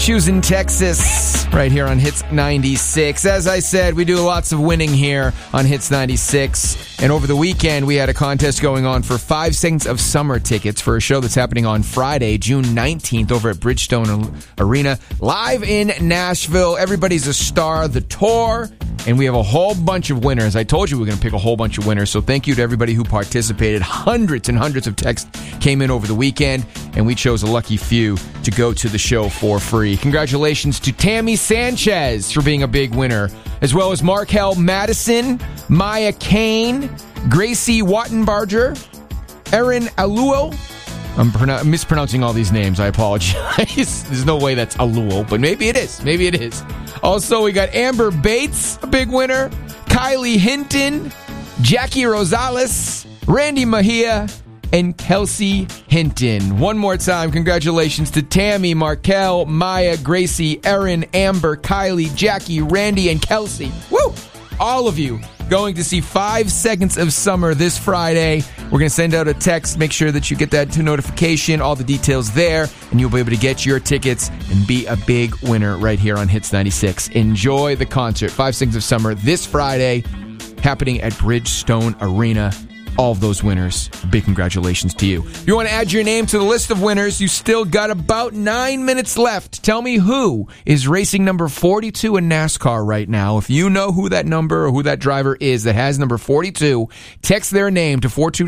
Choosing Texas right here on Hits 96. As I said, we do lots of winning here on Hits 96. And over the weekend, we had a contest going on for 5 Seconds of Summer tickets for a show that's happening on Friday, June 19th over at Bridgestone Arena, live in Nashville. Everybody's a star, the tour. And we have a whole bunch of winners. I told you we were going to pick a whole bunch of winners. So thank you to everybody who participated. Hundreds and hundreds of texts came in over the weekend. And we chose a lucky few to go to the show for free. Congratulations to Tammy Sanchez for being a big winner, as well as Markel Madison, Maya Kane, Gracie Wattenbarger, Erin Aluo. I'm mispronouncing all these names. I apologize. There's no way that's Aluo, but maybe it is. Maybe it is. Also, we got Amber Bates, a big winner, Kylie Hinton, Jackie Rosales, Randy Mejia, and Kelsey Hinton. One more time, congratulations to Tammy, Markel, Maya, Gracie, Erin, Amber, Kylie, Jackie, Randy, and Kelsey. Woo! All of you going to see 5 Seconds of Summer this Friday. We're going to send out a text. Make sure that you get that notification, all the details there, and you'll be able to get your tickets and be a big winner right here on Hits 96. Enjoy the concert, 5 Seconds of Summer, this Friday, happening at Bridgestone Arena. All of those winners, big congratulations to you. If you want to add your name to the list of winners, you still got about 9 minutes left. Tell me who is racing number 42 in NASCAR right now. If you know who that number or who that driver is that has number 42, text their name to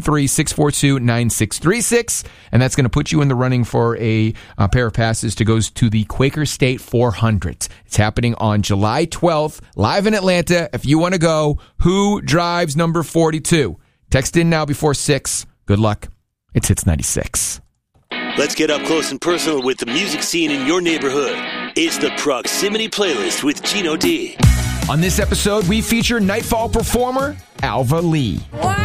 423-642-9636, and that's going to put you in the running for a pair of passes to go to the Quaker State 400. It's happening on July 12th, live in Atlanta. If you want to go, who drives number 42? Text in now before 6. Good luck. It's Hits 96. Let's get up close and personal with the music scene in your neighborhood. It's the Proximity Playlist with Gino D. On this episode, we feature Nightfall performer Alva Lee. Why